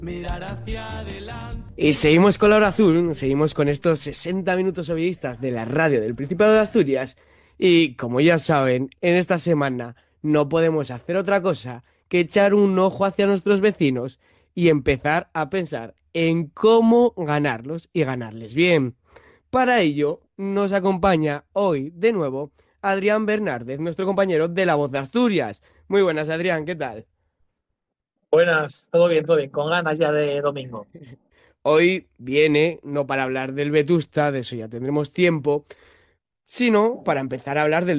Mirar hacia adelante. Y seguimos con la hora azul, seguimos con estos 60 minutos ovidistas de la radio del Principado de Asturias. Y como ya saben, en esta semana no podemos hacer otra cosa que echar un ojo hacia nuestros vecinos y empezar a pensar en cómo ganarlos y ganarles bien. Para ello, nos acompaña hoy de nuevo Adrián Bernárdez, nuestro compañero de La Voz de Asturias. Muy buenas, Adrián, ¿qué tal? Buenas, todo bien, con ganas ya de domingo. Hoy viene no para hablar del Vetusta, de eso ya tendremos tiempo, sino para empezar a hablar del